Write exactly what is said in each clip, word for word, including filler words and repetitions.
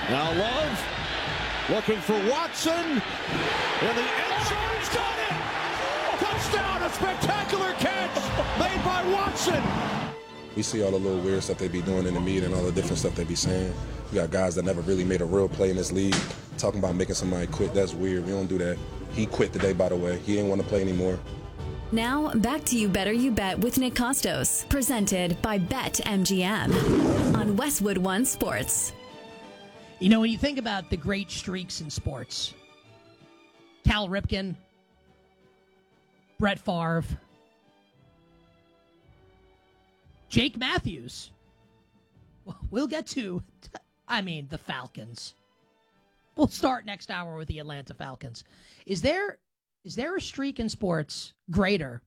Now Love looking for Watson in the end zone. He's got it! Touchdown! A spectacular catch made by Watson. We see all the little weird stuff they be doing in the meet and all the different stuff they be saying. We got guys that never really made a real play in this league talking about making somebody quit. That's weird. We don't do that. He quit today, by the way. He didn't want to play anymore. Now, back to You Better You Bet with Nick Costos, presented by BetMGM on Westwood One Sports. You know, when you think about the great streaks in sports, Cal Ripken, Brett Favre, Jake Matthews, we'll get to, I mean, the Falcons. We'll start next hour with the Atlanta Falcons. Is there is there a streak in sports greater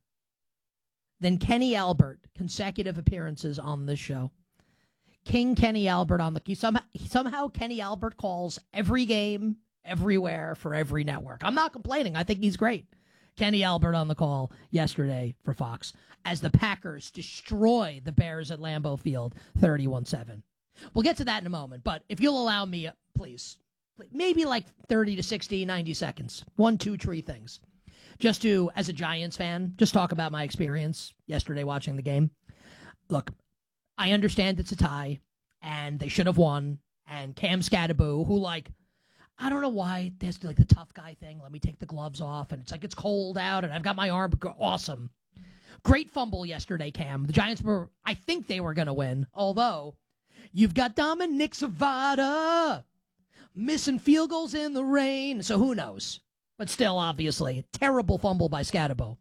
than Kenny Albert consecutive appearances on this show? King Kenny Albert on the somehow somehow Kenny Albert calls every game, everywhere, for every network. I'm not complaining. I think he's great. Kenny Albert on the call yesterday for Fox as the Packers destroy the Bears at Lambeau Field thirty-one seven. We'll get to that in a moment, but if you'll allow me, please, maybe like thirty to sixty, ninety seconds. One, two, three things. Just to, as a Giants fan, just talk about my experience yesterday watching the game. Look, I understand it's a tie, and they should have won, and Cam Skattebo, who, like, I don't know why there's, like, the tough guy thing. Let me take the gloves off, and it's like it's cold out, and I've got my arm. Awesome. Great fumble yesterday, Cam. The Giants were, I think they were going to win, although you've got Dominic Savada missing field goals in the rain, so who knows? But still, obviously, terrible fumble by Skattebo.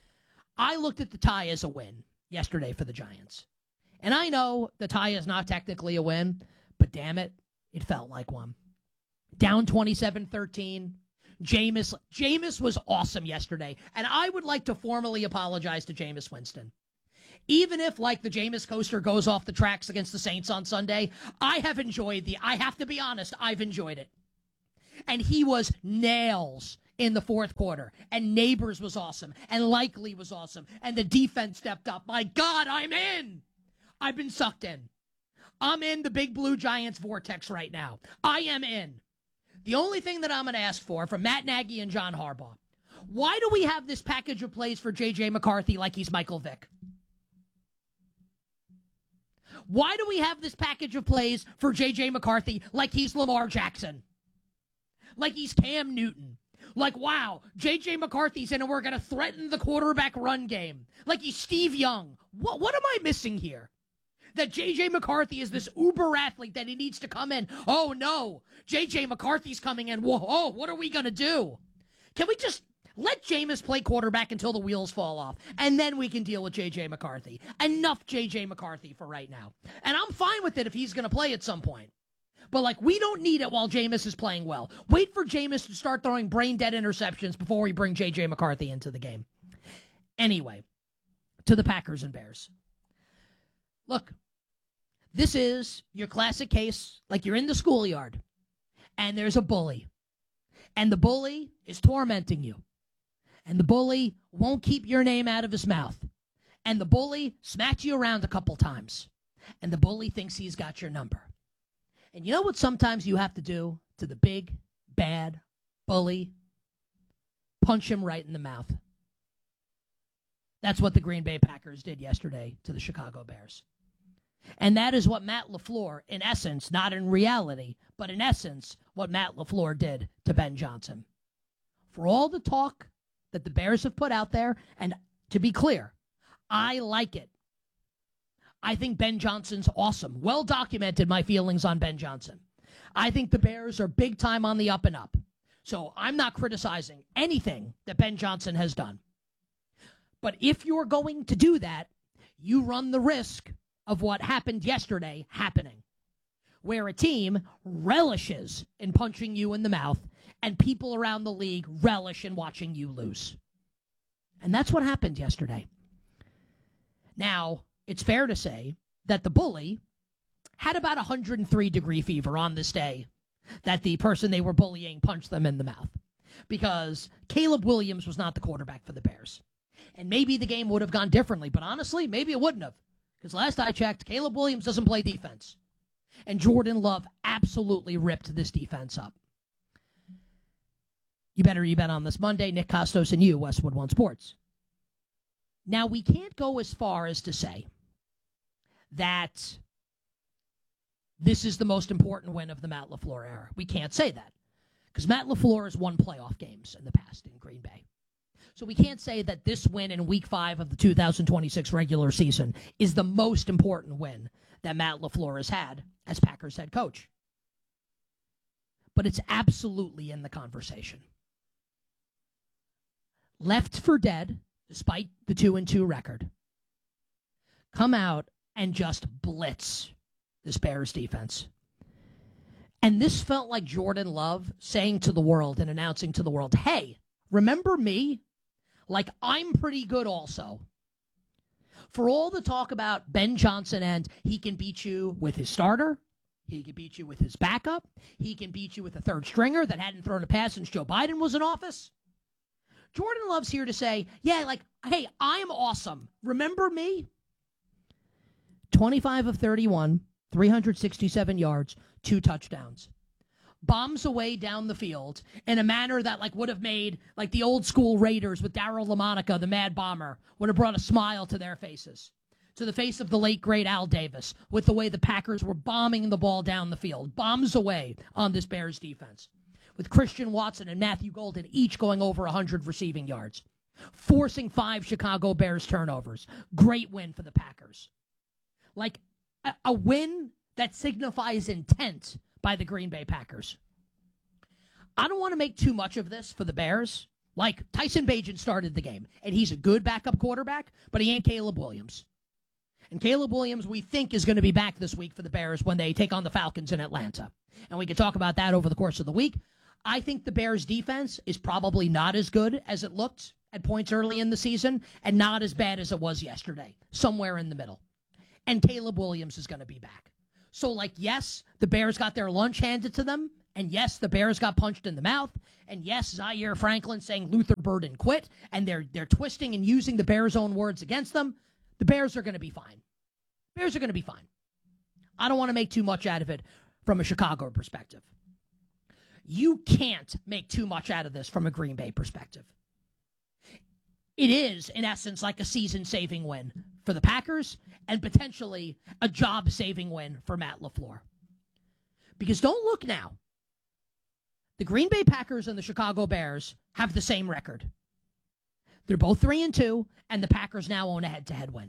I looked at the tie as a win yesterday for the Giants. And I know the tie is not technically a win, but damn it, it felt like one. Down twenty-seven thirteen. Jameis, Jameis was awesome yesterday, and I would like to formally apologize to Jameis Winston. Even if, like, the Jameis coaster goes off the tracks against the Saints on Sunday, I have enjoyed the, I have to be honest, I've enjoyed it. And he was nails in the fourth quarter, and Neighbors was awesome, and Likely was awesome, and the defense stepped up. My God, I'm in! I've been sucked in. I'm in the Big Blue Giants vortex right now. I am in. The only thing that I'm going to ask for from Matt Nagy and John Harbaugh, why do we have this package of plays for J J McCarthy like he's Michael Vick? Why do we have this package of plays for J J McCarthy like he's Lamar Jackson? Like he's Cam Newton? Like, wow, J J McCarthy's in and we're going to threaten the quarterback run game. Like he's Steve Young. What, what am I missing here? That J J McCarthy is this uber athlete that he needs to come in. Oh, no, J J McCarthy's coming in. Whoa, oh, what are we going to do? Can we just let Jameis play quarterback until the wheels fall off, and then we can deal with J J McCarthy? Enough J J McCarthy for right now. And I'm fine with it if he's going to play at some point. But, like, we don't need it while Jameis is playing well. Wait for Jameis to start throwing brain-dead interceptions before we bring J J McCarthy into the game. Anyway, to the Packers and Bears. Look, this is your classic case, like you're in the schoolyard, and there's a bully. And the bully is tormenting you. And the bully won't keep your name out of his mouth. And the bully smacks you around a couple times. And the bully thinks he's got your number. And you know what sometimes you have to do to the big, bad bully? Punch him right in the mouth. That's what the Green Bay Packers did yesterday to the Chicago Bears. And that is what Matt LaFleur, in essence, not in reality, but in essence, what Matt LaFleur did to Ben Johnson. For all the talk that the Bears have put out there, and to be clear, I like it. I think Ben Johnson's awesome. Well documented my feelings on Ben Johnson. I think the Bears are big time on the up and up. So I'm not criticizing anything that Ben Johnson has done. But if you're going to do that, you run the risk of what happened yesterday happening, where a team relishes in punching you in the mouth and people around the league relish in watching you lose. And that's what happened yesterday. Now, it's fair to say that the bully had about one hundred three degree fever on this day that the person they were bullying punched them in the mouth, because Caleb Williams was not the quarterback for the Bears. And maybe the game would have gone differently, but honestly, maybe it wouldn't have. Because last I checked, Caleb Williams doesn't play defense. And Jordan Love absolutely ripped this defense up. You better you bet on this Monday. Nick Kostos and you, Westwood One Sports. Now, we can't go as far as to say that this is the most important win of the Matt LaFleur era. We can't say that because Matt LaFleur has won playoff games in the past in Green Bay. So we can't say that this win in week five of the two thousand twenty-six regular season is the most important win that Matt LaFleur has had as Packers head coach. But it's absolutely in the conversation. Left for dead, despite the two and two record, come out and just blitz this Bears defense. And this felt like Jordan Love saying to the world and announcing to the world, hey, remember me? Like, I'm pretty good also. For all the talk about Ben Johnson and he can beat you with his starter, he can beat you with his backup, he can beat you with a third stringer that hadn't thrown a pass since Joe Biden was in office. Jordan Love's here to say, yeah, like, hey, I'm awesome. Remember me? twenty-five of thirty-one, three hundred sixty-seven yards, two touchdowns. Bombs away down the field in a manner that like would have made like the old school Raiders with Darryl LaMonica, the Mad Bomber, would have brought a smile to their faces. To the face of the late, great Al Davis with the way the Packers were bombing the ball down the field. Bombs away on this Bears defense. With Christian Watson and Matthew Golden each going over one hundred receiving yards. Forcing five Chicago Bears turnovers. Great win for the Packers. Like a, a win that signifies intent by the Green Bay Packers. I don't want to make too much of this for the Bears. Like, Tyson Bagent started the game, and he's a good backup quarterback, but he ain't Caleb Williams. And Caleb Williams, we think, is going to be back this week for the Bears when they take on the Falcons in Atlanta. And we can talk about that over the course of the week. I think the Bears' defense is probably not as good as it looked at points early in the season, and not as bad as it was yesterday, somewhere in the middle. And Caleb Williams is going to be back. So, like, yes, the Bears got their lunch handed to them, and yes, the Bears got punched in the mouth, and yes, Zaire Franklin saying Luther Burden quit, and they're they're twisting and using the Bears' own words against them. The Bears are going to be fine. Bears are going to be fine. I don't want to make too much out of it from a Chicago perspective. You can't make too much out of this from a Green Bay perspective. It is, in essence, like a season-saving win for the Packers and potentially a job-saving win for Matt LaFleur. Because don't look now. The Green Bay Packers and the Chicago Bears have the same record. They're both three and two, and the Packers now own a head-to-head win.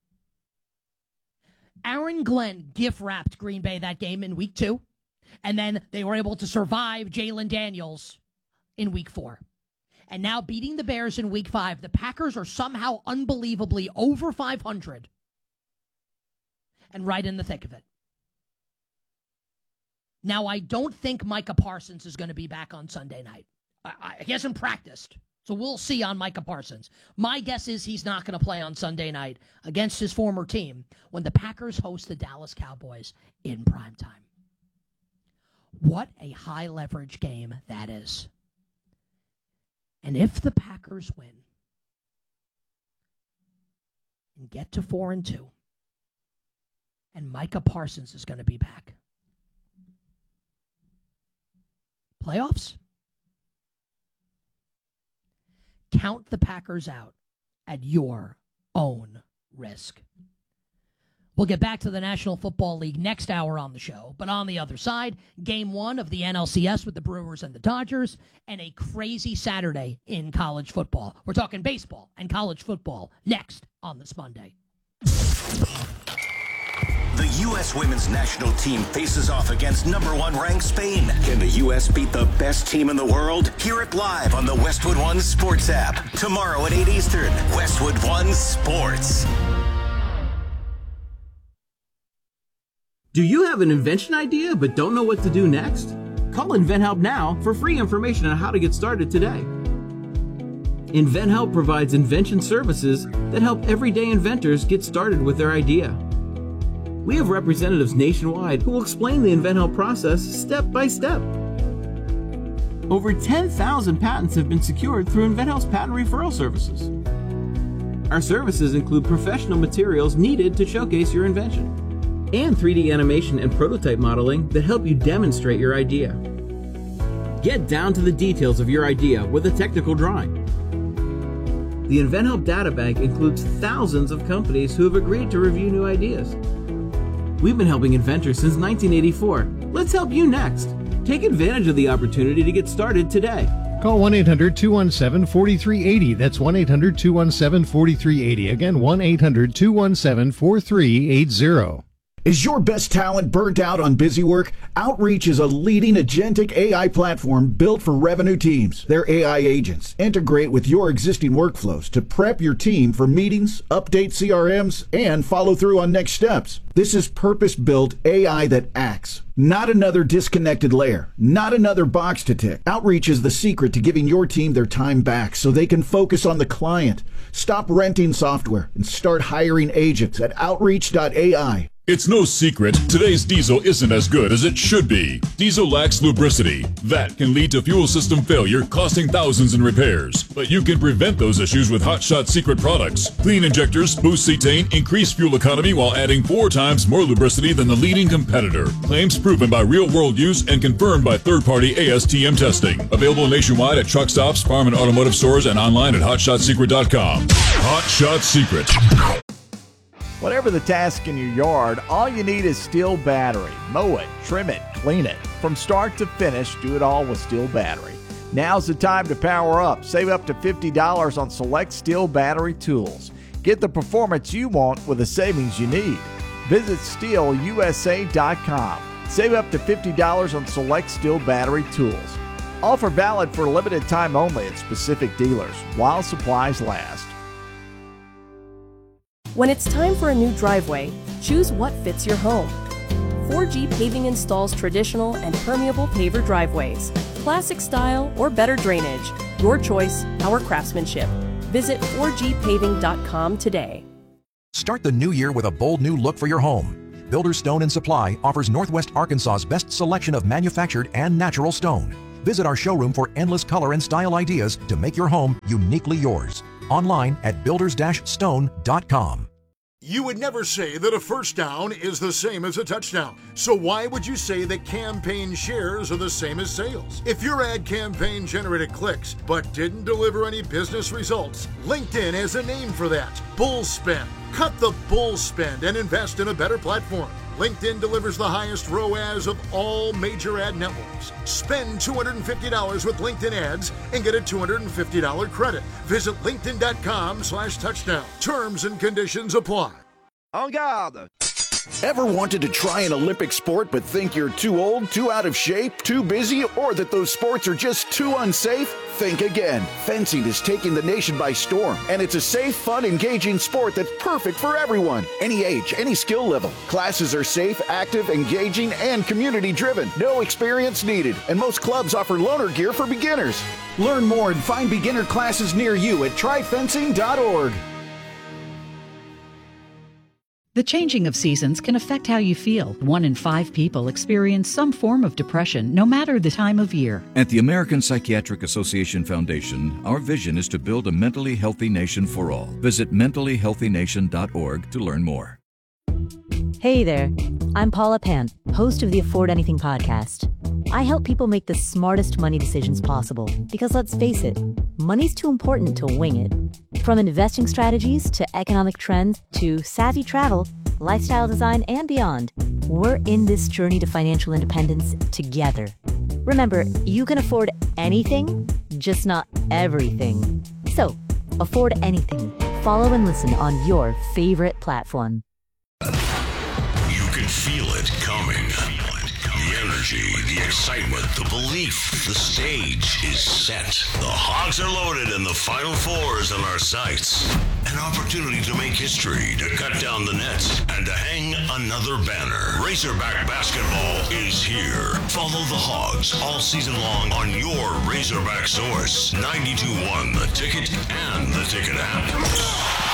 Aaron Glenn gift-wrapped Green Bay that game in week two, and then they were able to survive Jalen Daniels in week four. And now beating the Bears in week five, the Packers are somehow unbelievably over five hundred and right in the thick of it. Now, I don't think Micah Parsons is going to be back on Sunday night. I, I, he hasn't practiced, so we'll see on Micah Parsons. My guess is he's not going to play on Sunday night against his former team when the Packers host the Dallas Cowboys in primetime. What a high-leverage game that is. And if the Packers win and get to four and two, and Micah Parsons is going to be back, playoffs? Count the Packers out at your own risk. We'll get back to the National Football League next hour on the show. But on the other side, game one of the N L C S with the Brewers and the Dodgers, and a crazy Saturday in college football. We're talking baseball and college football next on this Monday. The U S women's national team faces off against number one ranked Spain. Can the U S beat the best team in the world? Hear it live on the Westwood One Sports app. Tomorrow at eight Eastern. Westwood One Sports. Do you have an invention idea but don't know what to do next? Call InventHelp now for free information on how to get started today. InventHelp provides invention services that help everyday inventors get started with their idea. We have representatives nationwide who will explain the InventHelp process step by step. Over ten thousand patents have been secured through InventHelp's patent referral services. Our services include professional materials needed to showcase your invention. and three D animation and prototype modeling that help you demonstrate your idea. Get down to the details of your idea with a technical drawing. The InventHelp Data Bank includes thousands of companies who have agreed to review new ideas. We've been helping inventors since nineteen eighty-four. Let's help you next. Take advantage of the opportunity to get started today. Call one eight hundred two one seven four three eight zero. That's one eight hundred two one seven four three eight zero. Again, one eight hundred two one seven four three eight zero. Is your best talent burnt out on busy work? Outreach is a leading agentic A I platform built for revenue teams. Their A I agents integrate with your existing workflows to prep your team for meetings, update C R Ms, and follow through on next steps. This is purpose-built A I that acts. Not another disconnected layer. Not another box to tick. Outreach is the secret to giving your team their time back so they can focus on the client. Stop renting software and start hiring agents at outreach dot A I. It's no secret, today's diesel isn't as good as it should be. Diesel lacks lubricity. That can lead to fuel system failure, costing thousands in repairs. But you can prevent those issues with Hot Shot Secret products. Clean injectors, boost cetane, increase fuel economy while adding four times more lubricity than the leading competitor. Claims proven by real-world use and confirmed by third-party A S T M testing. Available nationwide at truck stops, farm and automotive stores, and online at hot shot secret dot com. Hot Shot Secret. Whatever the task in your yard, all you need is Steel Battery. Mow it, trim it, clean it. From start to finish, do it all with Steel Battery. Now's the time to power up. Save up to fifty dollars on select Steel Battery tools. Get the performance you want with the savings you need. Visit steel U S A dot com. Save up to fifty dollars on select Steel Battery tools. Offer valid for a limited time only at specific dealers while supplies last. When it's time for a new driveway, choose what fits your home. four G Paving installs traditional and permeable paver driveways, classic style or better drainage. Your choice, our craftsmanship. Visit four G paving dot com today. Start the new year with a bold new look for your home. Builders Stone and Supply offers Northwest Arkansas's best selection of manufactured and natural stone. Visit our showroom for endless color and style ideas to make your home uniquely yours. Online at builders dash stone dot com. You would never say that a first down is the same as a touchdown. So why would you say that campaign shares are the same as sales? If your ad campaign generated clicks but didn't deliver any business results, LinkedIn has a name for that: bull spend. Cut the bull spend and invest in a better platform. LinkedIn delivers the highest R O A S of all major ad networks. Spend two hundred fifty dollars with LinkedIn ads and get a two hundred fifty dollars credit. Visit linkedin dot com slash touchdown. Terms and conditions apply. En garde! Ever wanted to try an Olympic sport but think you're too old, too out of shape, too busy, or that those sports are just too unsafe? Think again. Fencing is taking the nation by storm, and it's a safe, fun, engaging sport that's perfect for everyone. Any age, any skill level. Classes are safe, active, engaging, and community-driven. No experience needed, and most clubs offer loaner gear for beginners. Learn more and find beginner classes near you at try fencing dot org. The changing of seasons can affect how you feel. One in five people experience some form of depression, no matter the time of year. At the American Psychiatric Association Foundation, our vision is to build a mentally healthy nation for all. Visit mentally healthy nation dot org to learn more. Hey there, I'm Paula Pant, host of the Afford Anything podcast. I help people make the smartest money decisions possible because, let's face it, money's too important to wing it. From investing strategies to economic trends to savvy travel, lifestyle design, and beyond, we're in this journey to financial independence together. Remember, you can afford anything, just not everything. So, afford anything. Follow and listen on your favorite platform. You can feel it coming. The energy, the excitement, the belief. The stage is set. The Hogs are loaded and the Final Four is in our sights. An opportunity to make history, to cut down the nets, and to hang another banner. Razorback basketball is here. Follow the Hogs all season long on your Razorback source. ninety-two point one The Ticket and the Ticket app.